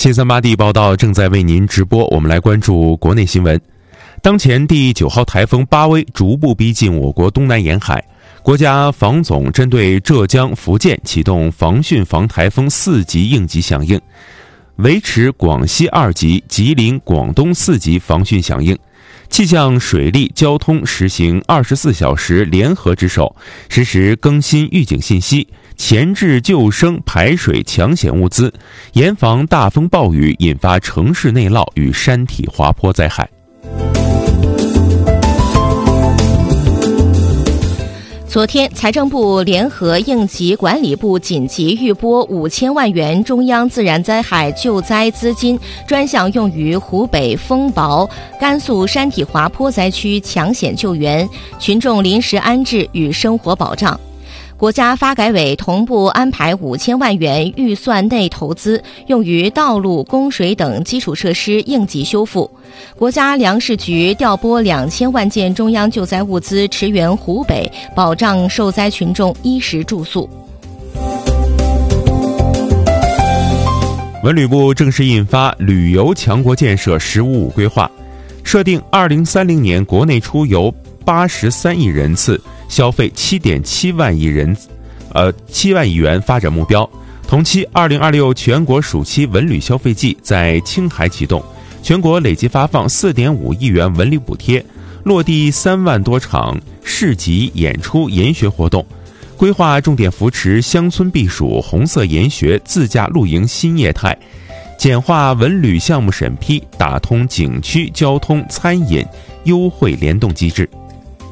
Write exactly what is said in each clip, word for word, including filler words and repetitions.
七三八 D 报道正在为您直播，我们来关注国内新闻。当前第九号台风巴威逐步逼近我国东南沿海，国家防总针对浙江、福建启动防汛防台风四级应急响应，维持广西二级、吉林、广东四级防汛响应。气象、水利、交通实行二十四小时联合值守，实时更新预警信息，前置救生排水抢险物资，严防大风暴雨引发城市内涝与山体滑坡灾害。 昨天，财政部联合应急管理部紧急预拨五千万元中央自然灾害救灾资金，专项用于湖北风雹、甘肃山体滑坡灾区抢险救援、群众临时安置与生活保障。国家发改委同步安排五千万元预算内投资，用于道路、供水等基础设施应急修复。国家粮食局调拨两千万件中央救灾物资驰援湖北，保障受灾群众衣食住宿。 文旅部正式印发《旅游强国建设“十五五”规划》，设定二零三零年国内出游八十三亿人次，消费七点七万亿人，呃七万亿元发展目标。同期，二零二六全国暑期文旅消费季在青海启动，全国累计发放四点五亿元文旅补贴，落地三万多场市集、演出、研学活动。规划重点扶持乡村避暑、红色研学、自驾露营新业态，简化文旅项目审批，打通景区、交通、餐饮优惠联动机制。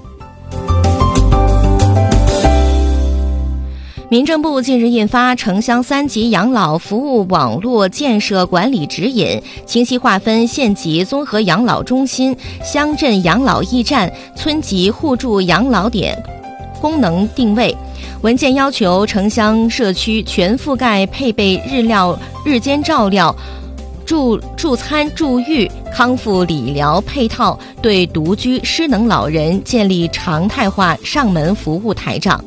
民政部近日印发《城乡三级养老服务网络建设管理指引》，清晰划分县级综合养老中心、乡镇养老驿站、村级互助养老点功能定位。文件要求城乡社区全覆盖配备日料、日间照料、住住餐住浴、康复理疗配套，对独居失能老人建立常态化上门服务台账。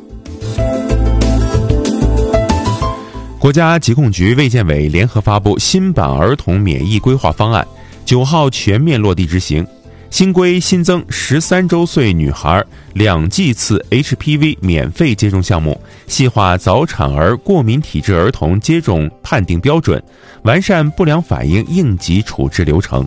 国家疾控局、卫健委联合发布新版儿童免疫规划方案，九号全面落地执行。新规新增十三周岁女孩两剂次 H P V 免费接种项目，细化早产儿、过敏体质儿童接种判定标准，完善不良反应应急处置流程。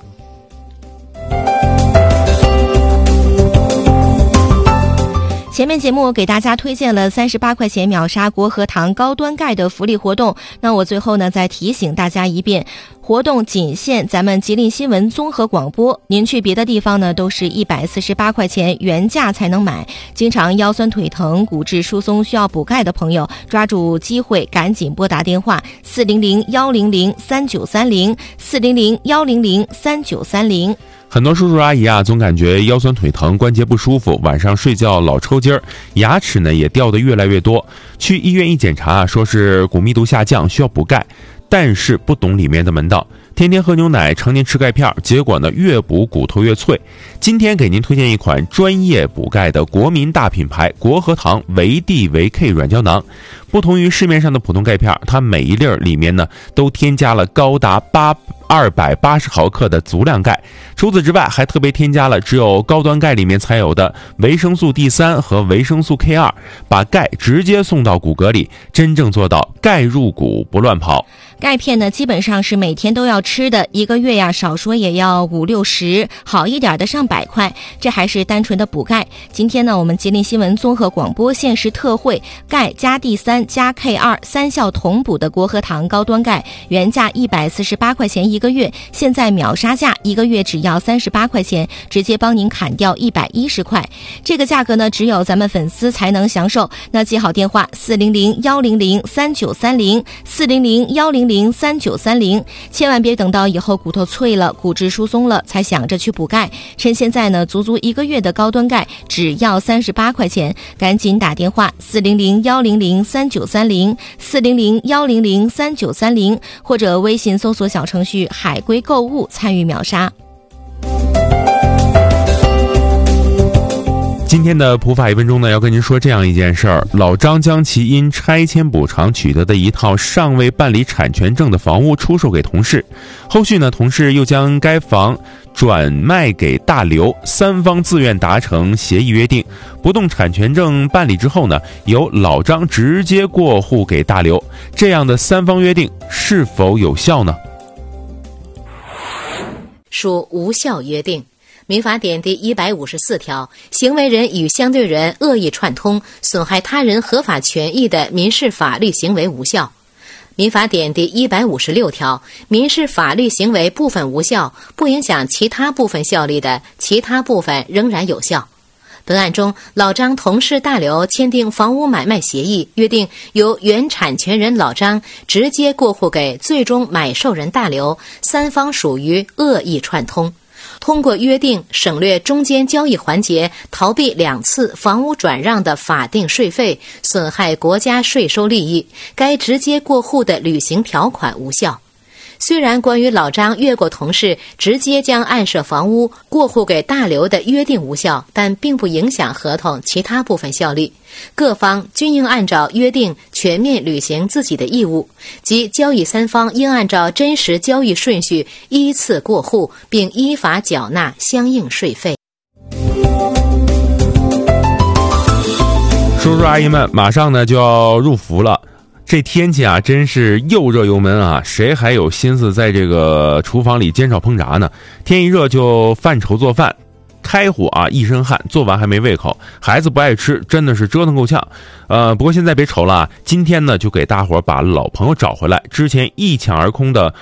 前面节目给大家推荐了三十八块钱秒杀国和堂高端钙的福利活动，那我最后呢再提醒大家一遍，活动仅限咱们吉林新闻综合广播，您去别的地方呢都是一百四十八块钱原价才能买。经常腰酸腿疼、骨质疏松需要补钙的朋友，抓住机会赶紧拨打电话四零零幺零零三九三零 四零零幺零零三九三零。 很多叔叔阿姨啊，总感觉腰酸腿疼、关节不舒服，晚上睡觉老抽筋儿，牙齿呢也掉得越来越多。去医院一检查，说是骨密度下降，需要补钙，但是不懂里面的门道，天天喝牛奶，常年吃钙片，结果呢越补骨头越脆。今天给您推荐一款专业补钙的国民大品牌国和堂维 D 维 K 软胶囊。不同于市面上的普通钙片，它每一粒儿里面呢都添加了高达八二百八十毫克的足量钙，除此之外还特别添加了只有高端钙里面才有的维生素 D 三 和维生素 K 二，把钙直接送到骨骼里，真正做到钙入骨不乱跑。 钙片呢基本上是每天都要吃的，一个月呀少说也要五六十，好一点的上百块，这还是单纯的补钙。今天呢我们吉林新闻综合广播限时特惠，钙加 D 三 加 K 二 三效同补的国和堂高端钙，原价一百四十八块钱一个月，现在秒杀价，一个月只要三十八块钱，直接帮您砍掉一百一十块。这个价格呢只有咱们粉丝才能享受，那记好电话四零零幺零零三九三零 四零零幺零零三九三零，千万别等到以后骨头脆了、骨质疏松了才想着去补钙，趁现在呢足足一个月的高端钙只要三十八块钱，赶紧打电话四零零幺零零三九三零 四零零幺零零三九三零，或者微信搜索小程序海龟购物参与秒杀。 今天的普法一分钟呢，要跟您说这样一件事儿：老张将其因拆迁补偿取得的一套尚未办理产权证的房屋出售给同事，后续呢，同事又将该房转卖给大刘，三方自愿达成协议约定，不动产权证办理之后呢，由老张直接过户给大刘，这样的三方约定是否有效呢？ 属无效约定。民法典第一百五十四条，行为人与相对人恶意串通，损害他人合法权益的民事法律行为无效。民法典第一百五十六条，民事法律行为部分无效，不影响其他部分效力的，其他部分仍然有效。本案中，老张同事大刘签订房屋买卖协议，约定由原产权人老张直接过户给最终买受人大刘，三方属于恶意串通。通过约定省略中间交易环节，逃避两次房屋转让的法定税费，损害国家税收利益，该直接过户的履行条款无效。虽然关于老张越过同事直接将案涉房屋过户给大刘的约定无效，但并不影响合同其他部分效力。各方均应按照约定全面履行自己的义务，即交易三方应按照真实交易顺序依次过户，并依法缴纳相应税费。 叔叔阿姨们，马上呢就要入伏了。这天气啊，真是又热又闷啊！谁还有心思在这个厨房里煎炒烹炸呢？天一热就犯愁做饭，开火啊一身汗，做完还没胃口，孩子不爱吃，真的是折腾够呛。呃，不过现在别愁了，今天呢就给大伙把老朋友找回来。之前一抢而空的